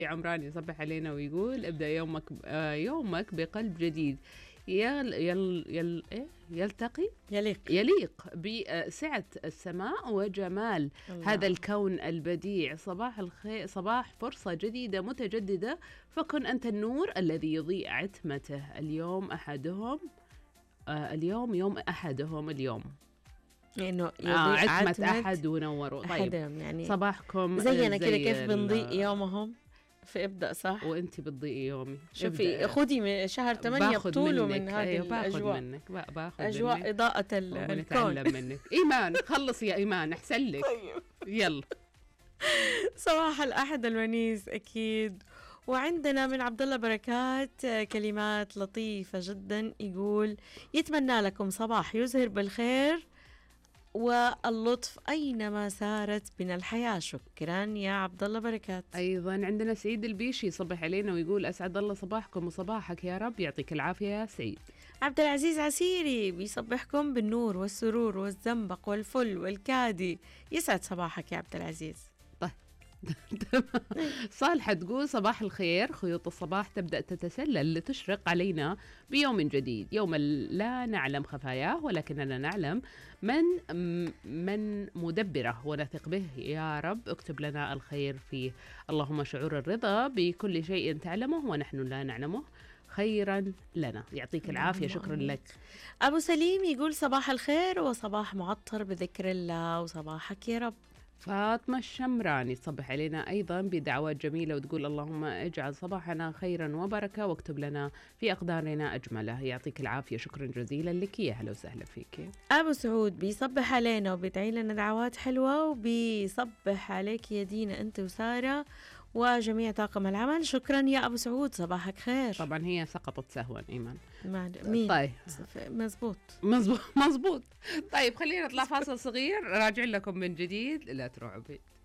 عمران يصبح علينا ويقول ابدأ يومك بقلب جديد يلتقي يليق بسعة السماء وجمال الله. هذا الكون البديع. صباح الخير، صباح فرصة جديدة متجددة، فكن أنت النور الذي يضيء عتمته. اليوم يوم أحدهم اليوم، إنه عتمة أحد ونوروا. طيب يعني صباحكم زينا كده كيف بنضيء يومهم في ابدأ صح. وانت بتضيئي يومي. شوفي خدي من شهر 8 بطوله من هذه الأجواء. باخذ أجواء منك. إضاءة الكون. ونتعلم منك. إيمان خلص يا إيمان أحسن لك. طيب يلا. صباح الأحد الونيس أكيد. وعندنا من عبد الله بركات كلمات لطيفة جدا، يقول يتمنى لكم صباح يزهر بالخير واللطف أينما سارت بنا الحياة. شكرا يا عبد الله بركات. أيضا عندنا سعيد البيشي يصبح علينا ويقول أسعد الله صباحكم وصباحك يا رب، يعطيك العافية يا سعيد. عبد العزيز عسيري بيصبحكم بالنور والسرور والزنبق والفل والكادي. يسعد صباحك يا عبد العزيز. صالحة تقول صباح الخير، خيوط الصباح تبدأ تتسلل لتشرق علينا بيوم جديد، يوم لا نعلم خفاياه ولكننا نعلم من مدبره ونثق به. يا رب اكتب لنا الخير فيه. اللهم شعور الرضا بكل شيء تعلمه ونحن لا نعلمه خيرا لنا. يعطيك العافية. شكرا لك. أبو سليم يقول صباح الخير وصباح معطر بذكر الله وصباحك يا رب. فاطمة الشمراني تصبح علينا أيضا بدعوات جميلة وتقول اللهم اجعل صباحنا خيرا وبركة واكتب لنا في أقدارنا أجمله. يعطيك العافية. شكرا جزيلا لك. يا أهلا وسهلا فيك. أبو سعود بيصبح علينا وبيدعي لنا دعوات حلوة وبيصبح عليك يا دينا أنت وسارة وجميع طاقم العمل. شكرا يا أبو سعود صباحك خير. طبعا هي سقطت سهوا إيمان. مين؟ طيب مزبوط. طيب خلينا نطلع فاصل صغير، راجع لكم من جديد، لا تروحوا بعيد.